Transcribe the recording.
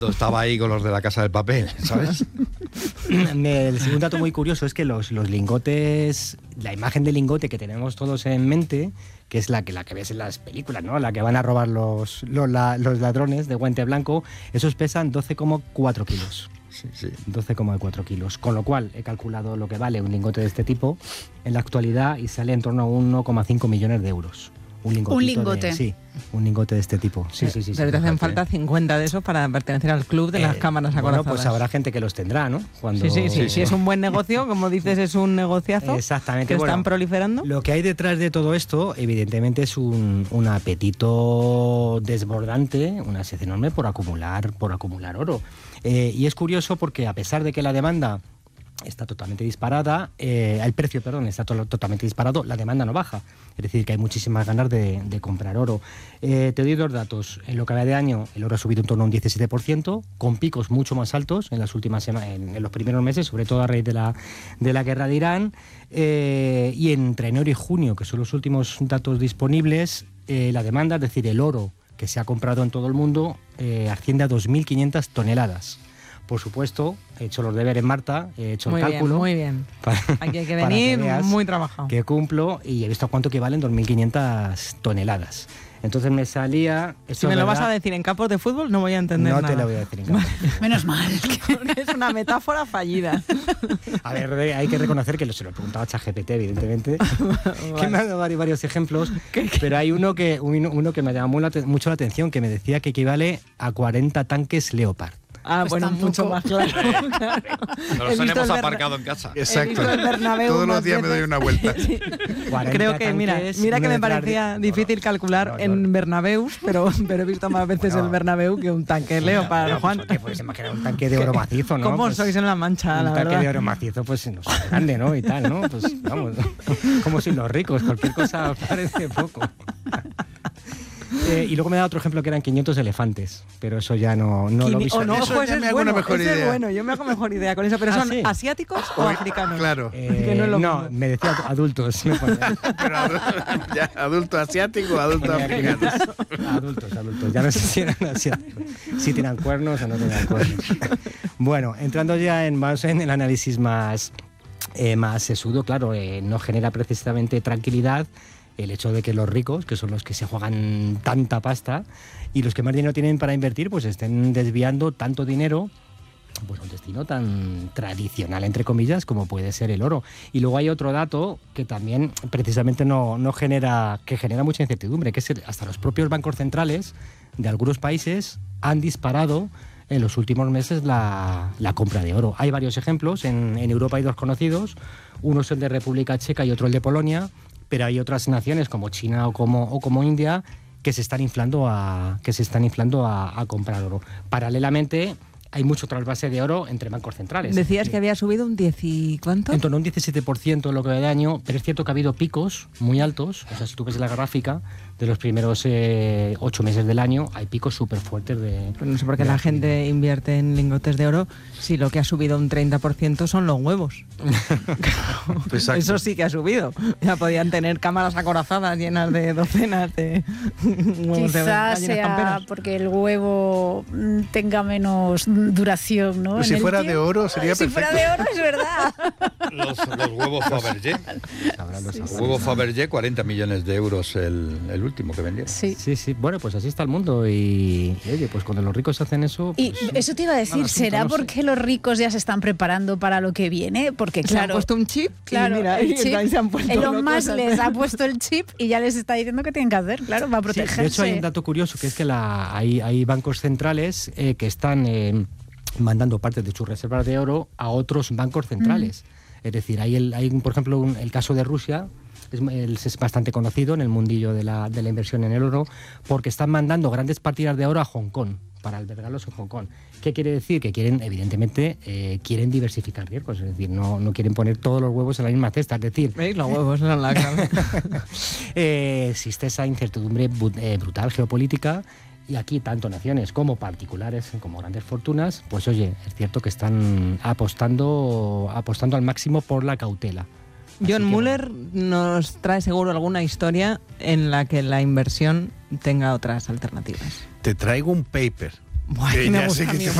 Estaba ahí con los de la Casa del Papel, ¿sabes? El segundo dato muy curioso es que los lingotes, la imagen del lingote que tenemos todos en mente, que es la que ves en las películas, ¿no? La que van a robar los ladrones de guante blanco, esos pesan 12,4 kilos. Sí. 12,4 kilos. Con lo cual he calculado lo que vale un lingote de este tipo en la actualidad y sale en torno a 1,5 millones de euros. Un lingote. Sí, un lingote de este tipo. Sí. Pero te hacen falta 50 de esos para pertenecer al club de las cámaras acorazadas. Bueno, pues habrá gente que los tendrá, ¿no? Sí. Si es un buen negocio, como dices, es un negociazo. Exactamente. Que están proliferando. Lo que hay detrás de todo esto, evidentemente, es un apetito desbordante, una sed enorme por acumular oro. Y es curioso porque a pesar de que la demanda está totalmente disparada, el precio, está totalmente disparado, la demanda no baja. Es decir, que hay muchísimas ganas de comprar oro. Te doy dos datos. En lo que va de año, el oro ha subido en torno a un 17%, con picos mucho más altos en las últimas en los primeros meses, sobre todo a raíz de la guerra de Irán. Y entre enero y junio, que son los últimos datos disponibles, la demanda, es decir, el oro que se ha comprado en todo el mundo, asciende a 2.500 toneladas. Por supuesto, he hecho los deberes, Marta, he hecho el cálculo. Muy bien. Aquí hay que venir muy trabajado. Que cumplo y he visto cuánto equivalen 2.500 toneladas. Entonces me salía... Si me lo vas a decir en campos de fútbol, no voy a entender nada. No te lo voy a decir en campos de fútbol. Menos mal. Porque es una metáfora fallida. A ver, hay que reconocer que se lo he preguntado a ChatGPT, evidentemente, que me ha dado varios ejemplos, pero hay uno que me llamó mucho la atención, que me decía que equivale a 40 tanques Leopard. Ah, pues bueno, tampoco. Mucho más claro. Nos los hemos aparcado en casa. Exacto. Todos los días me doy una vuelta. Creo que, mira que me parecía difícil calcular en Bernabéus, pero he visto más veces el Bernabéu que un tanque Leopard, Juan. Porque puedes imaginar un tanque de oro macizo, ¿no? ¿Cómo sois en La Mancha, la verdad? Un tanque de oro macizo, pues no sé, grande, ¿no? Y tal, ¿no? Pues vamos, como si los ricos, cualquier cosa parece poco. Y luego me da otro ejemplo que eran 500 elefantes, pero eso ya no lo vi. Eso pues es me hago una mejor idea. Bueno, yo me hago mejor idea con eso, pero ¿son asiáticos o africanos? Claro. Que no es lo mismo. Me decía adultos. Pero adulto asiático o adulto africano. Adultos. Ya no sé si eran asiáticos. Si tenían cuernos o no tenían cuernos. Bueno, entrando ya en el análisis más sesudo, claro, no genera precisamente tranquilidad el hecho de que los ricos, que son los que se juegan tanta pasta y los que más dinero tienen para invertir, pues estén desviando tanto dinero pues a un destino tan tradicional, entre comillas, como puede ser el oro. Y luego hay otro dato que también precisamente genera mucha incertidumbre, que es que hasta los propios bancos centrales de algunos países han disparado en los últimos meses la compra de oro. Hay varios ejemplos, en Europa hay dos conocidos, uno es el de República Checa y otro el de Polonia, pero hay otras naciones como China o como India que se están inflando a comprar oro. Paralelamente, hay mucho trasvase de oro entre bancos centrales. Decías que había subido un 10 y ¿cuánto? En torno a un 17% en lo que va de año, pero es cierto que ha habido picos muy altos. O sea, si tú ves la gráfica de los primeros 8 meses del año, hay picos súper fuertes de... Pues no sé por qué la gente invierte en lingotes de oro si lo que ha subido un 30% son los huevos. Eso sí que ha subido. Ya podían tener cámaras acorazadas llenas de docenas de huevos. Quizás sea camperas. porque el huevo tenga menos duración, ¿no? Pues si fuera de oro sería perfecto. Si fuera de oro, es verdad. Los huevos Fabergé. Los huevos Fabergé, 40 millones de euros el último que vendieron. Sí. Bueno, pues así está el mundo y oye, pues cuando los ricos hacen eso... Y pues, eso te iba a decir, ¿será porque los ricos ya se están preparando para lo que viene? Porque claro... Se han puesto un chip claro, y mira, el chip, se han puesto Elon Musk les ha puesto el chip y ya les está diciendo qué tienen que hacer, claro, para protegerse. Sí, de hecho hay un dato curioso, que es que hay bancos centrales que están mandando parte de sus reservas de oro a otros bancos centrales. Es decir, hay por ejemplo, el caso de Rusia, es bastante conocido en el mundillo de la inversión en el oro, porque están mandando grandes partidas de oro a Hong Kong, para albergarlos en Hong Kong. ¿Qué quiere decir? Que quieren, evidentemente, quieren diversificar riesgos, es decir, no quieren poner todos los huevos en la misma cesta, es decir... ¿Veis? Los huevos en la clave. Existe esa incertidumbre brutal geopolítica, y aquí tanto naciones como particulares, como grandes fortunas, pues oye, es cierto que están apostando al máximo por la cautela. John Muller nos trae seguro alguna historia en la que la inversión tenga otras alternativas. Te traigo un paper Buah, me gusta a mí